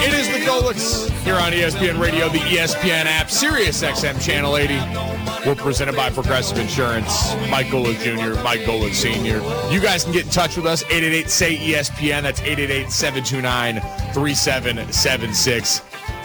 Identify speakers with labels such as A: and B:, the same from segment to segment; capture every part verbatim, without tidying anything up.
A: It is the Golics here on E S P N Radio, the E S P N app, Sirius X M Channel eighty. We're presented by Progressive Insurance. Mike Golick Junior, Mike Golick Senior You guys can get in touch with us, eight eight eight, S A Y, E S P N. That's eight eight eight, seven two nine, three seven seven six.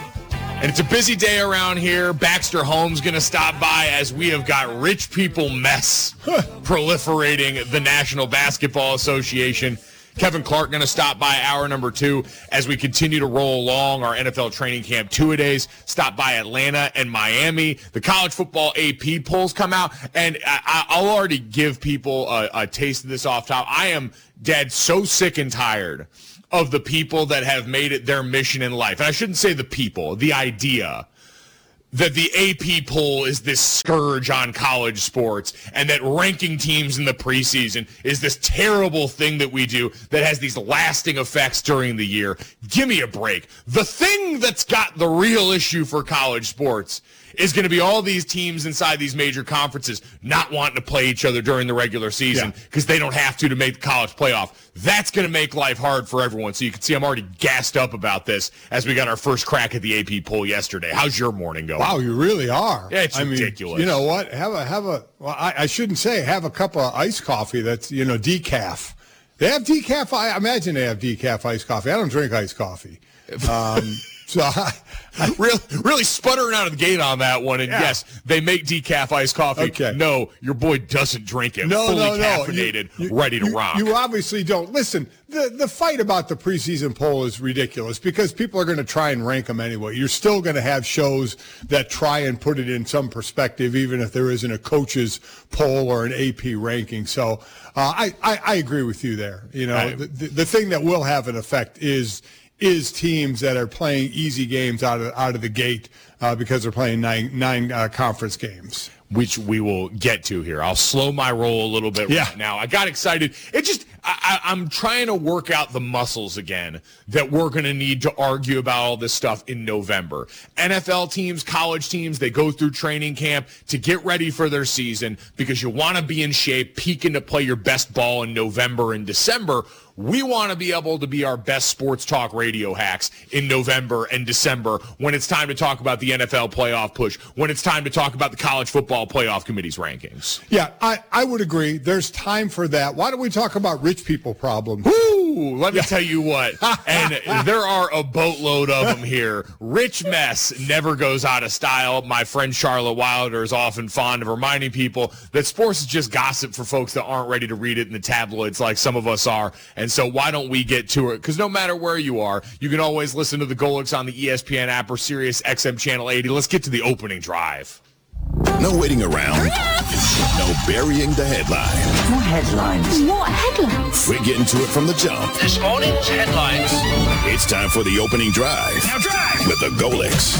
A: And it's a busy day around here. Baxter Holmes going to stop by as we have got rich people mess proliferating the National Basketball Association. Kevin Clark going to stop by hour number two as we continue to roll along our N F L training camp two-a-days. Stop by Atlanta and Miami. The college football A P polls come out, and I, I'll already give people a, a taste of this off top. I am dead so sick and tired of the people that have made it their mission in life. And I shouldn't say the people, the idea that the A P poll is this scourge on college sports and that ranking teams in the preseason is this terrible thing that we do that has these lasting effects during the year. Give me a break. The thing that's got the real issue for college sports is going to be all these teams inside these major conferences not wanting to play each other during the regular season because yeah. they don't have to to make the college playoff. That's going to make life hard for everyone. So you can see I'm already gassed up about this as we got our first crack at the A P poll yesterday. How's your morning going?
B: Wow, you really are.
A: Yeah, it's
B: I
A: ridiculous.
B: Mean, you know what? Have a have a. Well, I, I shouldn't say have a cup of iced coffee. That's you know decaf. They have decaf. I imagine they have decaf iced coffee. I don't drink iced coffee. Um, so I, I,
A: really, really sputtering out of the gate on that one. And
B: yeah.
A: yes, they make decaf iced coffee.
B: Okay.
A: No, your boy doesn't drink it.
B: No,
A: Fully
B: no, no.
A: caffeinated,
B: You, you,
A: ready to
B: you,
A: rock.
B: You obviously don't. Listen, the, the fight about the preseason poll is ridiculous because people are going to try and rank them anyway. You're still going to have shows that try and put it in some perspective, even if there isn't a coach's poll or an A P ranking. So uh, I, I, I agree with you there. You know,
A: I,
B: the, the thing that will have an effect is is teams that are playing easy games out of out of the gate uh, because they're playing nine nine uh, conference games,
A: which we will get to here. I'll slow my roll a little bit
B: yeah.
A: right now. I got excited. It just I, I, I'm trying to work out the muscles again that we're going to need to argue about all this stuff in November. N F L teams, college teams, they go through training camp to get ready for their season because you want to be in shape, peaking to play your best ball in November and December. We want to be able to be our best sports talk radio hacks in November and December when it's time to talk about the N F L playoff push, when it's time to talk about the college football playoff committee's rankings.
B: Yeah, I, I would agree. There's time for that. Why don't we talk about rich people problems?
A: Woo! Let me yeah. tell you what. And there are a boatload of them here. Rich mess never goes out of style. My friend Charlotte Wilder is often fond of reminding people that sports is just gossip for folks that aren't ready to read it in the tabloids like some of us are. And so why don't we get to it? Because no matter where you are, you can always listen to the Golics on the E S P N app or Sirius X M Channel eighty. Let's get to the opening drive.
C: No waiting around. No burying the headline.
D: More headlines.
E: What headlines?
C: We're getting to it from the jump.
D: This morning's headlines.
C: It's time for the opening drive.
D: Now drive!
C: With the Golics.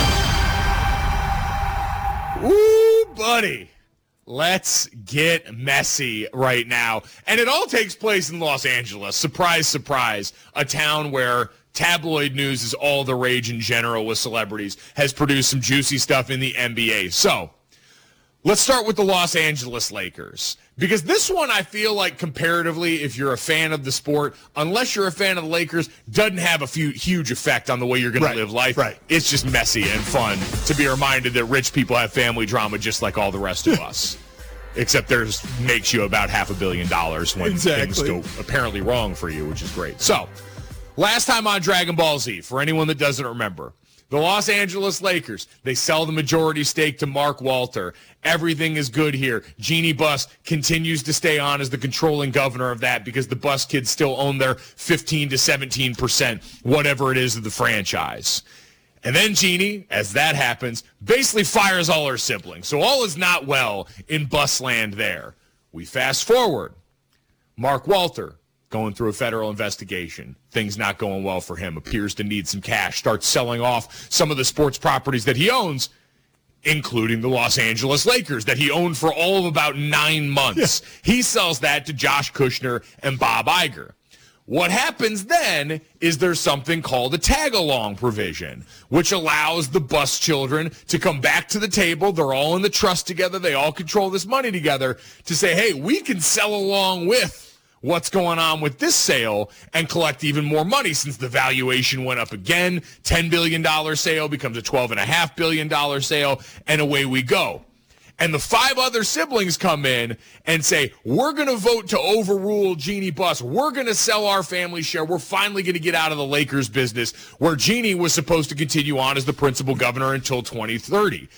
A: Ooh, buddy. Let's get messy right now. And it all takes place in Los Angeles. Surprise, surprise. A town where tabloid news is all the rage in general with celebrities, has produced some juicy stuff in the N B A. So let's start with the Los Angeles Lakers. Because this one, I feel like comparatively, if you're a fan of the sport, unless you're a fan of the Lakers, doesn't have a few, huge effect on the way you're going
B: right,
A: to live life.
B: Right.
A: It's just messy and fun to be reminded that rich people have family drama just like all the rest of us. Except theirs makes you about half a billion dollars when
B: exactly.
A: things go apparently wrong for you, which is great. So, last time on Dragon Ball Z, for anyone that doesn't remember, the Los Angeles Lakers, they sell the majority stake to Mark Walter. Everything is good here. Jeannie Buss continues to stay on as the controlling governor of that because the Buss kids still own their fifteen to seventeen percent, whatever it is, of the franchise. And then Jeannie, as that happens, basically fires all her siblings. So all is not well in Bussland there. We fast forward. Mark Walter, going through a federal investigation. Things not going well for him. Appears to need some cash. Starts selling off some of the sports properties that he owns, including the Los Angeles Lakers that he owned for all of about nine months. Yeah. He sells that to Josh Kushner and Bob Iger. What happens then is there's something called a tag-along provision, which allows the Buss children to come back to the table. They're all in the trust together. They all control this money together to say, hey, we can sell along with what's going on with this sale and collect even more money since the valuation went up again. ten billion dollars sale becomes a twelve point five billion dollars sale, and away we go. And the five other siblings come in and say, we're going to vote to overrule Jeanie Buss. We're going to sell our family share. We're finally going to get out of the Lakers business, where Jeanie was supposed to continue on as the principal governor until twenty thirty.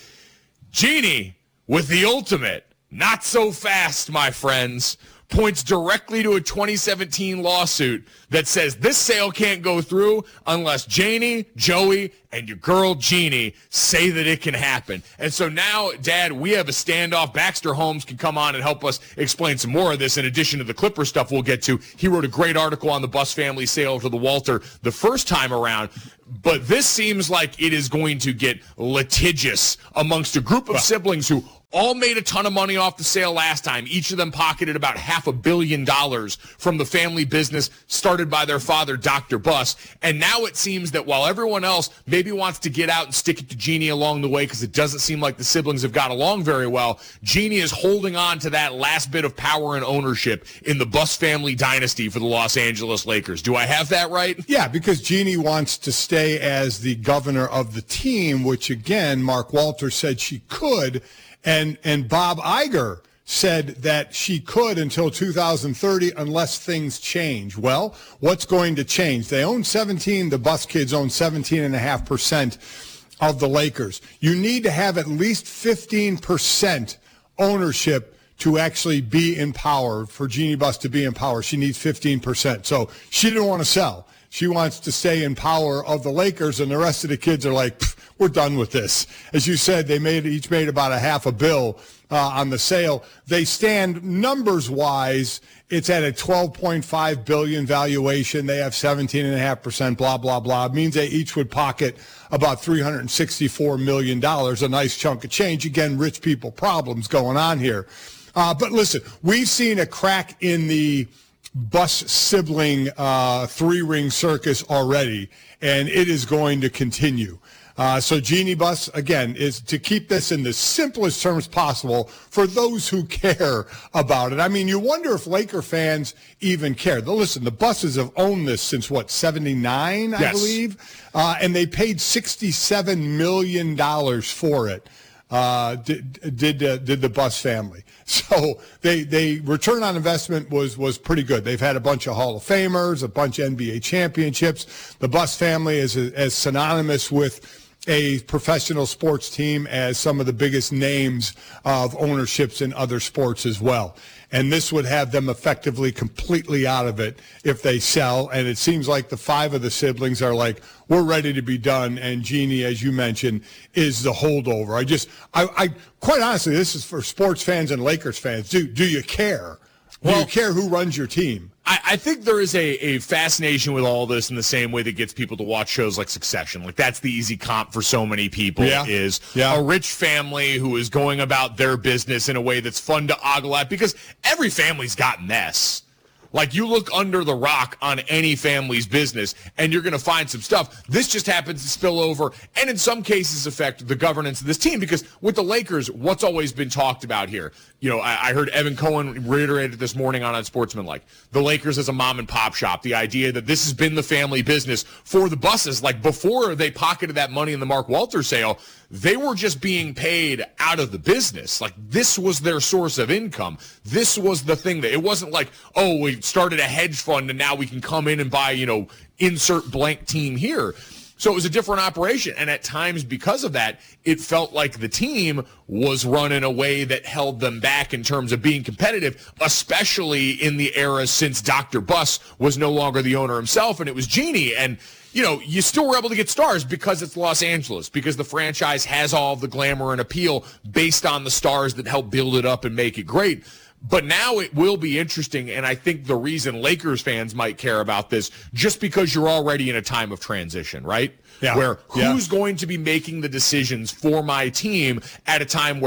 A: Jeanie, with the ultimate, not so fast, my friends, points directly to a twenty seventeen lawsuit that says this sale can't go through unless Janie, Joey, and your girl Jeanie say that it can happen. And so now, Dad, we have a standoff. Baxter Holmes can come on and help us explain some more of this in addition to the Clipper stuff we'll get to. He wrote a great article on the Buss family sale to the Walter the first time around. But this seems like it is going to get litigious amongst a group of siblings who all made a ton of money off the sale last time. Each of them pocketed about half a billion dollars from the family business started by their father, Doctor Buss. And now it seems that while everyone else maybe wants to get out and stick it to Jeanie along the way because it doesn't seem like the siblings have got along very well, Jeanie is holding on to that last bit of power and ownership in the Buss family dynasty for the Los Angeles Lakers. Do I have that right?
B: Yeah, because Jeanie wants to stay as the governor of the team, which, again, Mark Walter said she could. And and Bob Iger said that she could until two thousand thirty unless things change. Well, what's going to change? They own seventeen. The Buss kids own seventeen point five percent of the Lakers. You need to have at least fifteen percent ownership to actually be in power. For Jeanie Buss to be in power, she needs fifteen percent. So she didn't want to sell. She wants to stay in power of the Lakers, and the rest of the kids are like, we're done with this. As you said, they made each made about a half a bill uh, on the sale. They stand numbers-wise, it's at a twelve point five billion dollars valuation. They have seventeen point five percent, blah, blah, blah. It means they each would pocket about three hundred sixty-four million dollars, a nice chunk of change. Again, rich people problems going on here. Uh, but listen, we've seen a crack in the Buss sibling uh, three-ring circus already, and it is going to continue. Uh, so Jeanie Buss, again, is to keep this in the simplest terms possible for those who care about it. I mean, you wonder if Laker fans even care. Listen, the Busses have owned this since, what, seventy-nine, I
A: yes.
B: believe? Uh, and they paid sixty-seven million dollars for it. Uh, did did, uh, did the Buss family. So they they return on investment was was pretty good. They've had a bunch of Hall of Famers, a bunch of N B A championships. The Buss family is a, as synonymous with a professional sports team as some of the biggest names of ownerships in other sports as well. And this would have them effectively completely out of it if they sell. And it seems like the five of the siblings are like, we're ready to be done. And Jeanie, as you mentioned, is the holdover. I just, I, I quite honestly, this is for sports fans and Lakers fans. Do, do you care? Do well, you care who runs your team?
A: I, I think there is a, a fascination with all this in the same way that gets people to watch shows like Succession. Like, that's the easy comp for so many people
B: yeah.
A: is
B: yeah.
A: a rich family who is going about their business in a way that's fun to ogle at, because every family's got mess. Like, you look under the rock on any family's business, and you're going to find some stuff. This just happens to spill over, and in some cases affect the governance of this team, because with the Lakers, what's always been talked about here, you know, I, I heard Evan Cohen reiterate it this morning on Unsportsmanlike, the Lakers as a mom-and-pop shop, the idea that this has been the family business for the Busses. Like, before they pocketed that money in the Mark Walter sale, they were just being paid out of the business. Like, this was their source of income. This was the thing that, it wasn't like, oh, we started a hedge fund and now we can come in and buy, you know, insert blank team here. So it was a different operation. And at times, because of that, it felt like the team was run in a way that held them back in terms of being competitive, especially in the era since Doctor Buss was no longer the owner himself and it was Jeanie. And, you know, you still were able to get stars because it's Los Angeles, because the franchise has all of the glamour and appeal based on the stars that help build it up and make it great. But now it will be interesting, and I think the reason Lakers fans might care about this, just because you're already in a time of transition, right?
B: Yeah.
A: Where
B: yeah.
A: who's going to be making the decisions for my team at a time where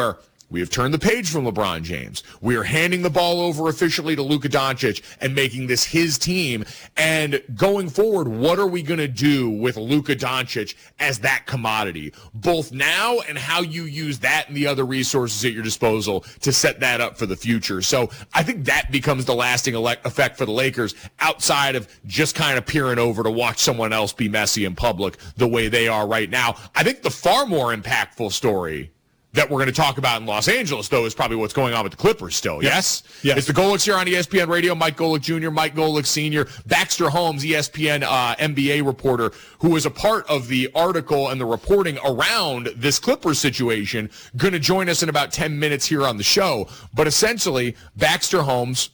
A: We have turned the page from LeBron James. We are handing the ball over officially to Luka Doncic and making this his team. And going forward, what are we going to do with Luka Doncic as that commodity, both now and how you use that and the other resources at your disposal to set that up for the future? So I think that becomes the lasting effect for the Lakers outside of just kind of peering over to watch someone else be messy in public the way they are right now. I think the far more impactful story that we're going to talk about in Los Angeles, though, is probably what's going on with the Clippers still, yes?
B: Yes.
A: It's the Golics here on E S P N Radio. Mike Golic Junior, Mike Golic Senior, Baxter Holmes, E S P N uh, N B A reporter, who was a part of the article and the reporting around this Clippers situation, going to join us in about ten minutes here on the show. But essentially, Baxter Holmes,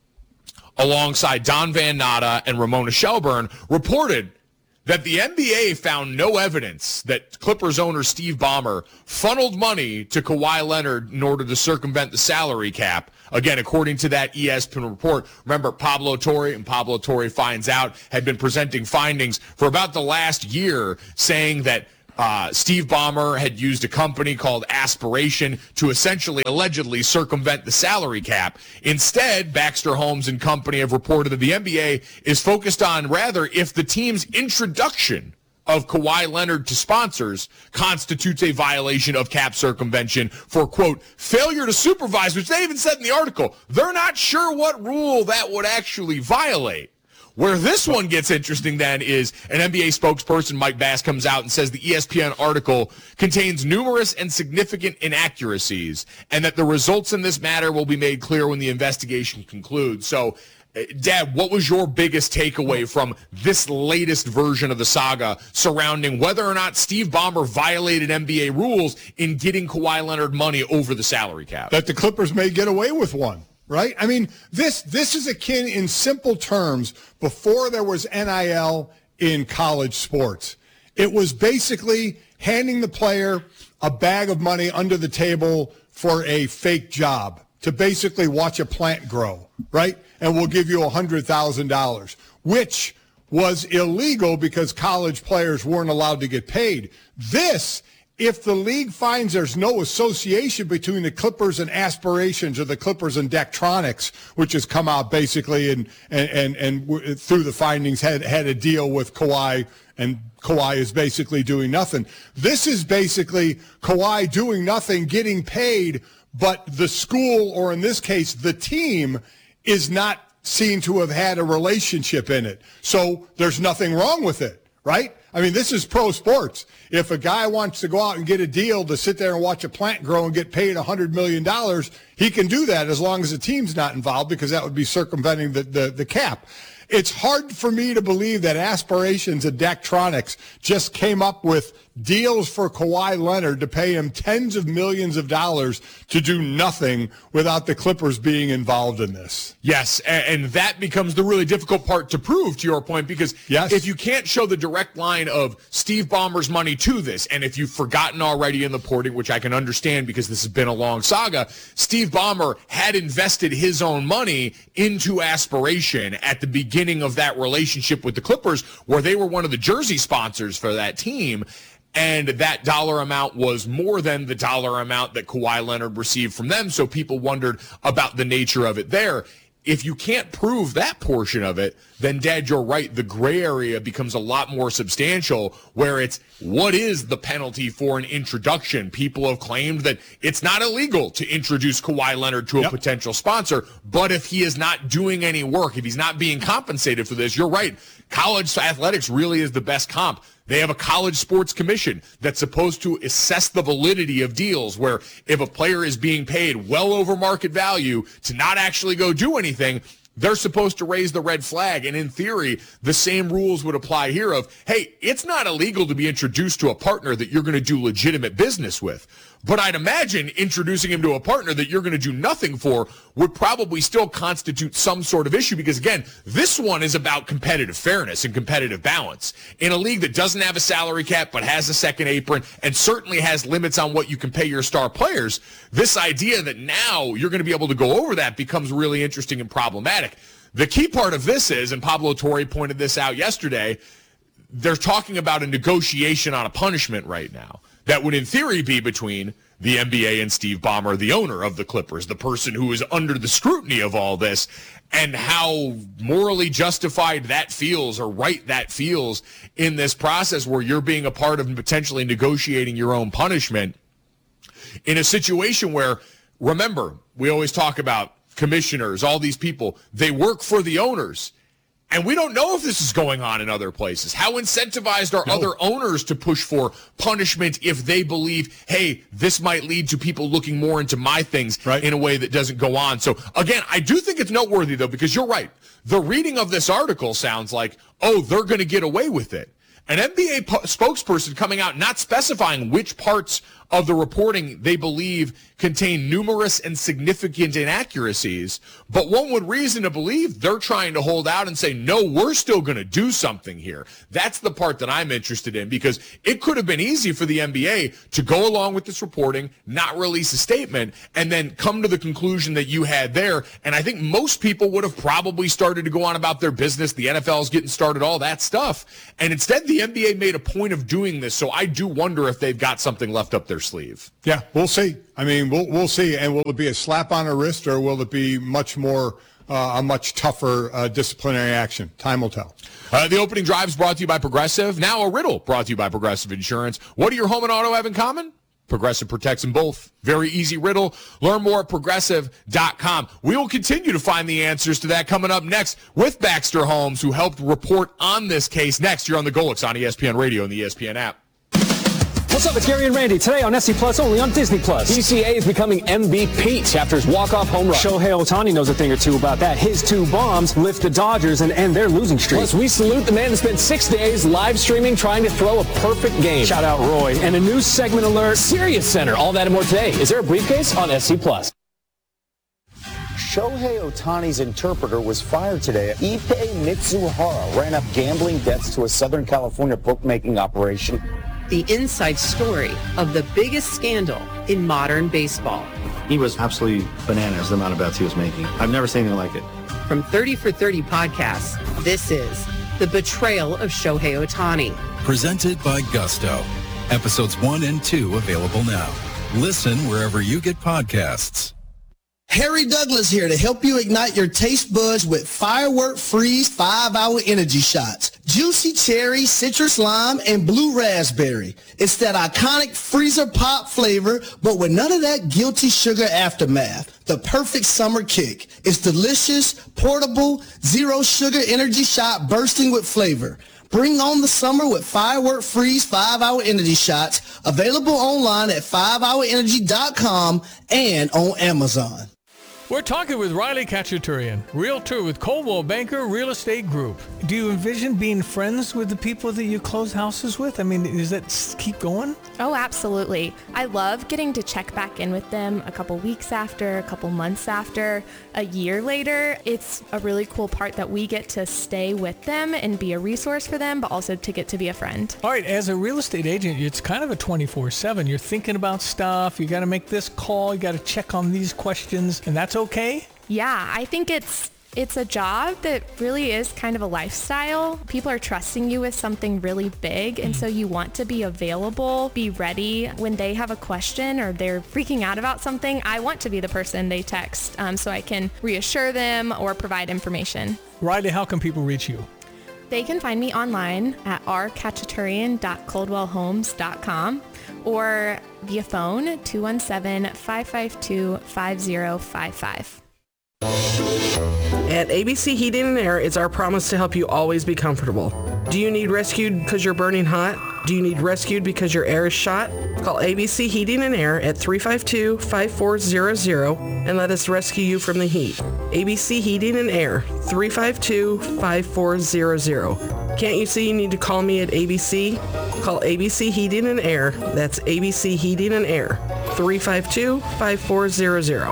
A: alongside Don Van Natta and Ramona Shelburne, reported that the N B A found no evidence that Clippers owner Steve Ballmer funneled money to Kawhi Leonard in order to circumvent the salary cap. Again, according to that E S P N report, remember Pablo Torre, and Pablo Torre Finds Out, had been presenting findings for about the last year saying that Uh, Steve Ballmer had used a company called Aspiration to essentially, allegedly, circumvent the salary cap. Instead, Baxter Holmes and company have reported that the N B A is focused on, rather, if the team's introduction of Kawhi Leonard to sponsors constitutes a violation of cap circumvention for, quote, failure to supervise, which they even said in the article. They're not sure what rule that would actually violate. Where this one gets interesting then is an N B A spokesperson, Mike Bass, comes out and says the E S P N article contains numerous and significant inaccuracies and that the results in this matter will be made clear when the investigation concludes. So, Dad, what was your biggest takeaway from this latest version of the saga surrounding whether or not Steve Ballmer violated N B A rules in getting Kawhi Leonard money over the salary cap?
B: That the Clippers may get away with one. Right? I mean, this this is akin in simple terms before there was N I L in college sports. It was basically handing the player a bag of money under the table for a fake job to basically watch a plant grow, right? And we'll give you one hundred thousand dollars, which was illegal because college players weren't allowed to get paid. This, if the league finds there's no association between the Clippers and Aspirations or the Clippers and Daktronics, which has come out basically and and and, and w- through the findings had had a deal with Kawhi, and Kawhi is basically doing nothing. This is basically Kawhi doing nothing, getting paid, but the school, or in this case the team, is not seen to have had a relationship in it. So there's nothing wrong with it, right? I mean, this is pro sports. If a guy wants to go out and get a deal to sit there and watch a plant grow and get paid one hundred million dollars, he can do that as long as the team's not involved, because that would be circumventing the, the, the cap. It's hard for me to believe that Aspirations and Daktronics just came up with deals for Kawhi Leonard to pay him tens of millions of dollars to do nothing without the Clippers being involved in this.
A: Yes, and that becomes the really difficult part to prove, to your point, because
B: yes.
A: if you can't show the direct line of Steve Ballmer's money to this, and if you've forgotten already in the porting, which I can understand because this has been a long saga, Steve Ballmer had invested his own money into Aspiration at the beginning of that relationship with the Clippers, where they were one of the jersey sponsors for that team. And that dollar amount was more than the dollar amount that Kawhi Leonard received from them. So people wondered about the nature of it there. If you can't prove that portion of it, then, Dad, you're right. The gray area becomes a lot more substantial, where it's what is the penalty for an introduction? People have claimed that it's not illegal to introduce Kawhi Leonard to a yep. potential sponsor, but if he is not doing any work, if he's not being compensated for this, you're right. College athletics really is the best comp. They have a college sports commission that's supposed to assess the validity of deals, where if a player is being paid well over market value to not actually go do anything, they're supposed to raise the red flag. And in theory, the same rules would apply here of, hey, it's not illegal to be introduced to a partner that you're going to do legitimate business with. But I'd imagine introducing him to a partner that you're going to do nothing for would probably still constitute some sort of issue, because, again, this one is about competitive fairness and competitive balance. In a league that doesn't have a salary cap but has a second apron and certainly has limits on what you can pay your star players, this idea that now you're going to be able to go over that becomes really interesting and problematic. The key part of this is, and Pablo Torre pointed this out yesterday, they're talking about a negotiation on a punishment right now. that would in theory be between the N B A and Steve Ballmer, the owner of the Clippers, the person who is under the scrutiny of all this, and how morally justified that feels or right that feels in this process where you're being a part of potentially negotiating your own punishment in a situation where, remember, we always talk about commissioners, all these people, they work for the owners. And we don't know if this is going on in other places. How incentivized are no. other owners to push for punishment if they believe, hey, this might lead to people looking more into my things right. in a way that doesn't go on? So, again, I do think it's noteworthy, though, because you're right. The reading of this article sounds like, oh, they're going to get away with it. An N B A po- spokesperson coming out not specifying which parts of the reporting they believe contain numerous and significant inaccuracies, but one would reason to believe they're trying to hold out and say, no, we're still going to do something here. That's the part that I'm interested in, because it could have been easy for the N B A to go along with this reporting, not release a statement, and then come to the conclusion that you had there. And I think most people would have probably started to go on about their business. The N F L is getting started, all that stuff. And instead, the N B A made a point of doing this. So I do wonder if they've got something left up their sleeve.
B: Yeah, we'll see. I mean, we'll we'll see. And will it be a slap on the wrist, or will it be much more uh, a much tougher uh, disciplinary action? Time will tell.
A: Uh, the opening drive is brought to you by Progressive. Now a riddle brought to you by Progressive Insurance. What do your home and auto have in common? Progressive protects them both. Very easy riddle. Learn more at progressive dot com. We will continue to find the answers to that coming up next with Baxter Holmes, who helped report on this case. Next, you're on the Golix on E S P N Radio and the E S P N app.
E: What's up, it's Gary and Randy. Today on S C Plus, only on Disney Plus. D C A is becoming M V P after his walk-off home run. Shohei Ohtani knows a thing or two about that. His two bombs lift the Dodgers and end their losing streak. Plus, we salute the man that spent six days live streaming trying to throw a perfect game. Shout out Roy. And a new segment alert, Sirius Center. All that and more today. Is there a briefcase on S C Plus?
F: Shohei Ohtani's interpreter was fired today. Ippei Mitsuhara ran up gambling debts to a Southern California bookmaking operation.
G: The inside story of the biggest scandal in modern baseball.
H: He was absolutely bananas, the amount of bets he was making. I've never seen anything like it.
G: From thirty for thirty podcasts, this is The Betrayal of Shohei Ohtani.
I: Presented by Gusto. Episodes one and two available now. Listen wherever you get podcasts.
J: Harry Douglas here to help you ignite your taste buds with Firework Freeze five-hour energy shots. Juicy cherry, citrus lime, and blue raspberry. It's that iconic freezer pop flavor, but with none of that guilty sugar aftermath. The perfect summer kick. It's delicious, portable, zero sugar energy shot bursting with flavor. Bring on the summer with Firework Freeze five-hour energy shots. Available online at five hour energy dot com and on Amazon.
K: We're talking with Riley Kachaturian, realtor with Coldwell Banker Real Estate Group. Do you envision being friends with the people that you close houses with? I mean, does that keep going?
L: Oh, absolutely. I love getting to check back in with them a couple weeks after, a couple months after, a year later. It's a really cool part that we get to stay with them and be a resource for them, but also to get to be a friend.
K: All right, as a real estate agent, it's kind of a twenty-four seven. You're thinking about stuff. You got to make this call. You got to check on these questions, and that's okay?
L: Yeah, I think it's it's a job that really is kind of a lifestyle. People are trusting you with something really big, and so you want to be available, be ready when they have a question or they're freaking out about something. I want to be the person they text um, so I can reassure them or provide information.
K: Riley, how can people reach you?
L: They can find me online at r kachaturian dot coldwell homes dot com or via phone two one seven, five five two, five zero five five.
M: At A B C Heating and Air, it's our promise to help you always be comfortable. Do you need rescued because you're burning hot? Do you need rescued because your air is shot? Call A B C Heating and Air at three five two, five four zero zero and let us rescue you from the heat. A B C Heating and Air, three five two, five four zero zero. Can't you see you need to call me at A B C? Call A B C Heating and Air. That's A B C Heating and Air, three five two, five four zero zero.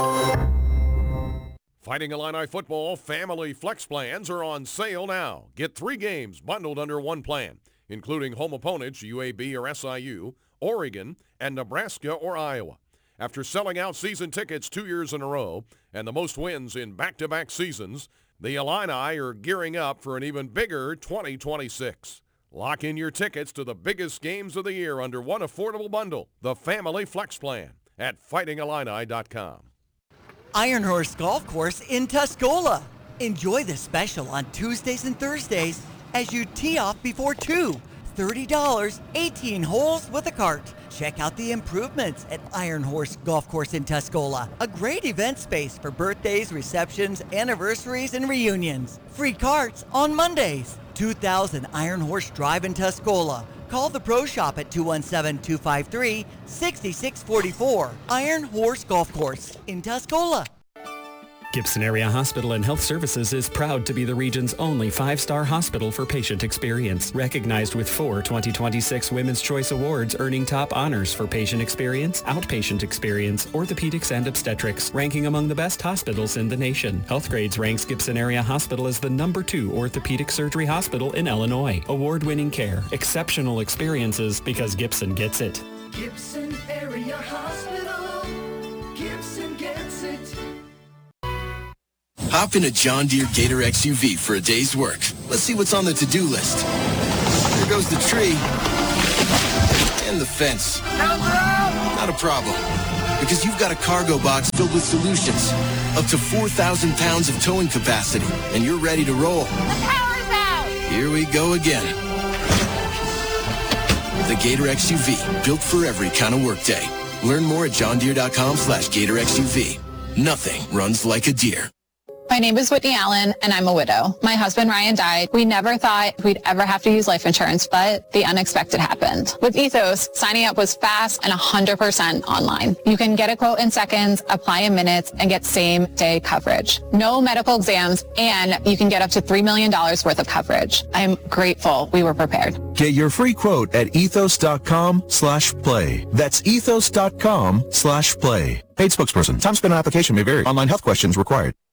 N: Fighting Illini football family flex plans are on sale now. Get three games bundled under one plan, including home opponents U A B or S I U, Oregon, and Nebraska or Iowa. After selling out season tickets two years in a row and the most wins in back-to-back seasons, the Illini are gearing up for an even bigger twenty twenty-six. Lock in your tickets to the biggest games of the year under one affordable bundle, the Family Flex Plan, at fighting illini dot com.
O: Iron Horse Golf Course in Tuscola. Enjoy the special on Tuesdays and Thursdays as you tee off before two. thirty dollars, eighteen holes with a cart. Check out the improvements at Iron Horse Golf Course in Tuscola. A great event space for birthdays, receptions, anniversaries, and reunions. Free carts on Mondays. two thousand Iron Horse Drive in Tuscola. Call the Pro Shop at two one seven, two five three, six six four four. Iron Horse Golf Course in Tuscola.
P: Gibson Area Hospital and Health Services is proud to be the region's only five-star hospital for patient experience. Recognized with four twenty twenty-six Women's Choice Awards, earning top honors for patient experience, outpatient experience, orthopedics, and obstetrics, ranking among the best hospitals in the nation. Healthgrades ranks Gibson Area Hospital as the number two orthopedic surgery hospital in Illinois. Award-winning care, exceptional experiences, because Gibson gets it.
Q: Gibson Area Hospital. Gibson gets it.
R: Hop in a John Deere Gator X U V for a day's work. Let's see what's on the to-do list. There goes the tree. And the fence. Not a problem. Because you've got a cargo box filled with solutions. Up to four thousand pounds of towing capacity. And you're ready to roll.
Q: The power's out!
R: Here we go again. The Gator X U V. Built for every kind of workday. Learn more at johndeere.com slash Gator X U V. Nothing runs like a deer.
S: My name is Whitney Allen, and I'm a widow. My husband, Ryan, died. We never thought we'd ever have to use life insurance, but the unexpected happened. With Ethos, signing up was fast and one hundred percent online. You can get a quote in seconds, apply in minutes, and get same-day coverage. No medical exams, and you can get up to three million dollars worth of coverage. I'm grateful we were prepared.
T: Get your free quote at ethos.com slash play. That's ethos.com slash play. Paid spokesperson. Time spent on application may vary. Online health questions required.